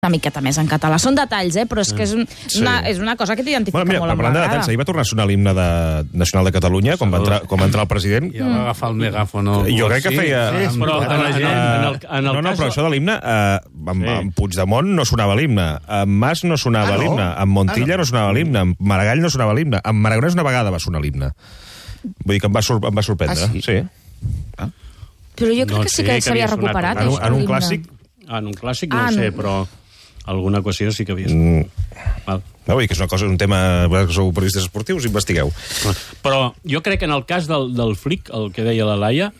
una miqueta més en català. Són detalls, però és que és una cosa que t'identifica molt amb la parlant de detalls, ahir va tornar a sonar l'himne nacional de Catalunya, com va entrar el president. I va agafar el megàfon. Jo crec que feia... Però però això de l'himne, amb Puigdemont no sonava l'himne, amb Mas no sonava l'himne, amb Montilla no sonava l'himne, amb Maragall no sonava l'himne, amb Aragonès una vegada va sonar l'himne. Vull dir que em va sorprendre. Sí. Però jo crec que sí que s'havia recuperat. En un clàssic... En un clàssic no ho sé, però alguna qüestió sí que havia estat. No, vull dir que és una cosa, un tema... Que sou periodistes esportius, investigueu. Però jo crec que en el cas del flic, el que deia la Laia,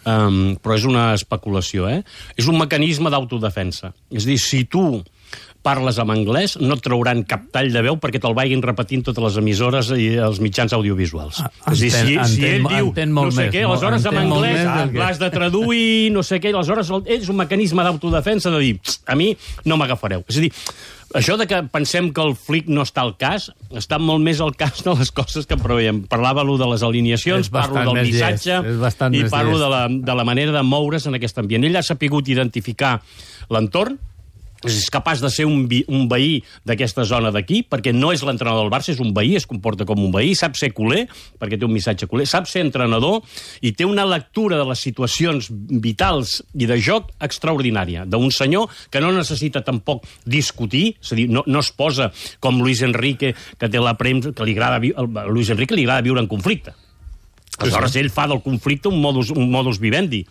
però és una especulació, és un mecanisme d'autodefensa. És a dir, si tu parles en anglès, no et trauran cap tall de veu perquè te'l vagin repetint totes les emissores i els mitjans audiovisuals. És a dir, si ell diu no sé què, aleshores en anglès l'has de traduir, no sé què, aleshores ell és un mecanisme d'autodefensa de dir, a mi no m'agafareu. És a dir, això de que pensem que el flic no està al cas, està molt més al cas de les coses que preveiem. Parlava-lo de les alineacions, parlo del missatge i parlo de la manera de moure's en aquest ambient. Ell ha sapigut identificar l'entorn, és capaç de ser un veí d'aquesta zona d'aquí, perquè no és l'entrenador del Barça, és un veí, es comporta com un veí, sap ser culer, perquè té un missatge culer, sap ser entrenador i té una lectura de les situacions vitals i de joc extraordinària, d'un senyor que no necessita tampoc discutir, és a dir, no es posa com Luis Enrique, que té la premsa, que li agrada a Luis Enrique li agrada viure en conflicte. Aleshores, ell fa del conflicte un modus vivendi.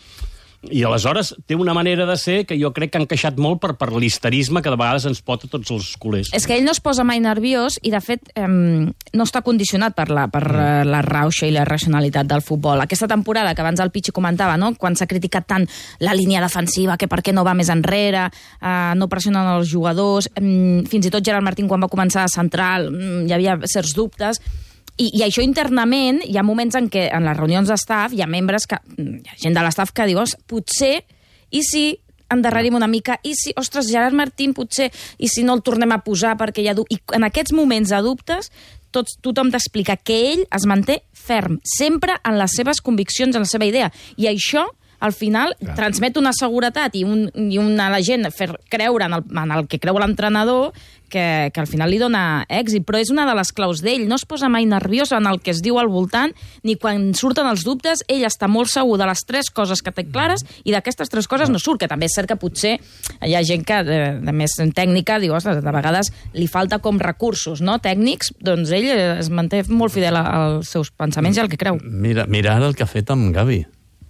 I aleshores té una manera de ser que jo crec que ha encaixat molt per l'histerisme que de vegades ens pot a tots els culers. És que ell no es posa mai nerviós i, de fet, no està condicionat per la rauxa i la racionalitat del futbol. Aquesta temporada, que abans el Pichi comentava, no? Quan s'ha criticat tant la línia defensiva, que per què no va més enrere, no pressionen els jugadors, fins i tot Gerard Martín, quan va començar a central, hi havia certs dubtes. I això internament, hi ha moments en què en les reunions d'estaf hi ha membres, hi ha gent de l'estaf que diu, potser, i si endarrerim una mica, i si, ostres, Gerard Martín, potser, i si no el tornem a posar perquè hi ha dubtes. I en aquests moments de dubtes, tothom t'explica que ell es manté ferm, sempre en les seves conviccions, en la seva idea. I això, al final, transmet una seguretat i a la gent fer creure en el que creu l'entrenador que al final li dona èxit. Però és una de les claus d'ell. No es posa mai nerviós en el que es diu al voltant, ni quan surten els dubtes. Ell està molt segur de les 3 coses que té clares i d'aquestes 3 coses no surt, que també és cert que potser hi ha gent que, de més tècnica, diu, ostres, de vegades li falta com recursos, no?, tècnics. Doncs ell es manté molt fidel als seus pensaments i al que creu. Mira ara el que ha fet amb Gavi.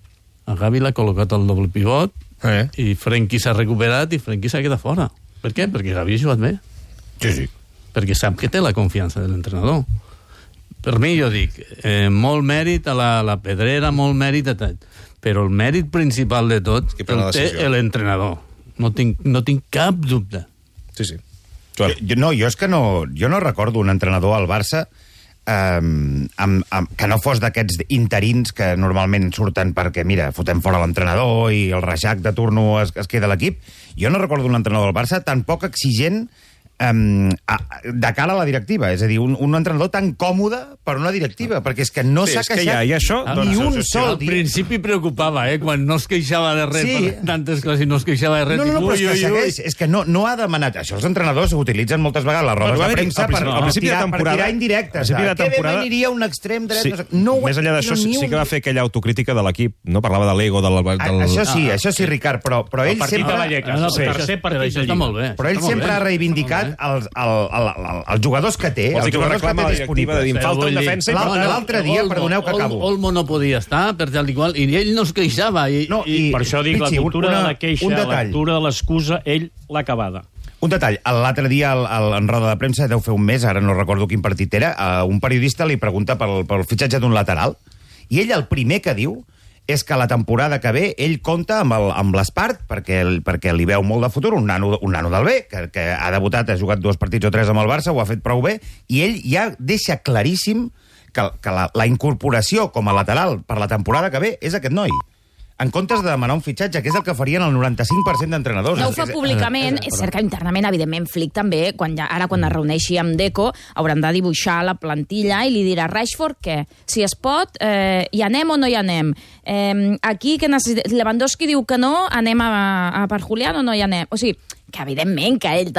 A Gavi l'ha col·locat al doble pivot i Frenkie s'ha recuperat i Frenkie s'ha quedat fora. Per què? Perquè Gavi ha jugat bé. Sí. Perquè sap que té la confiança de l'entrenador. Per mi, jo dic, molt mèrit a la Pedrera, molt mèrit a tot. Però el mèrit principal de tot el té l'entrenador. No tinc cap dubte. Sí. Jo és que jo no recordo un entrenador al Barça que no fos d'aquests interins que normalment surten perquè, mira, fotem fora l'entrenador i el reixac de turno es queda a l'equip. Jo no recordo un entrenador del Barça tan poc exigent de cara a la directiva. És a dir, un entrenador tan còmode per una directiva, perquè és que no s'ha queixat ni un sol dia. Al principi preocupava, quan no es queixava de res per tantes coses i no es queixava de res. No, però és que segueix. És que no ha demanat. Això els entrenadors utilitzen moltes vegades les rodes de premsa per tirar indirectes. Què bé veniria un extrem dret? Més enllà d'això, sí que va fer aquella autocrítica de l'equip, no? Parlava de l'ego del... Això sí, Ricard, però ell sempre... Però ell sempre ha reivindicat els jugadors que té, els jugadors que té disponibles. L'altre dia, perdoneu que acabo. Olmo no podia estar, per tal i qual, i ell no es queixava. Per això dic, la cultura de la queixa, la cultura de l'excusa, ell l'ha acabada. Un detall, l'altre dia en roda de premsa, deu fer un mes, ara no recordo quin partit era, un periodista li pregunta pel fitxatge d'un lateral, i ell el primer que diu és que la temporada que ve ell compta amb l'Espart perquè li veu molt de futur, un nano del bé, que ha debutat, ha jugat 2 partits o 3 amb el Barça, ho ha fet prou bé, i ell ja deixa claríssim que la incorporació com a lateral per la temporada que ve és aquest noi. En comptes de demanar un fitxatge, que és el que farien el 95% d'entrenadors. No ho fa públicament, és cert que internament, evidentment, Flick també, ara quan es reuneixi amb Deco, hauran de dibuixar la plantilla i li dirà, Rashford, què? Si es pot, hi anem o no hi anem? Aquí, que Lewandowski diu que no, anem a per Julián o no hi anem? O sigui, que evidentment que ell